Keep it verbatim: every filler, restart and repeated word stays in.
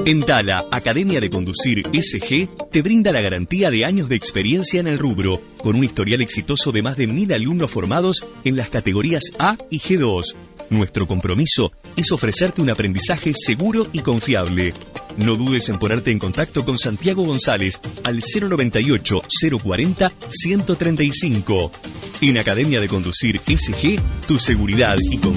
En Tala, Academia de Conducir S G te brinda la garantía de años de experiencia en el rubro, con un historial exitoso de más de mil alumnos formados en las categorías A y G dos. Nuestro compromiso es ofrecerte un aprendizaje seguro y confiable. No dudes en ponerte en contacto con Santiago González al cero noventa y ocho, cero cuarenta, ciento treinta y cinco. En Academia de Conducir S G, tu seguridad y confianza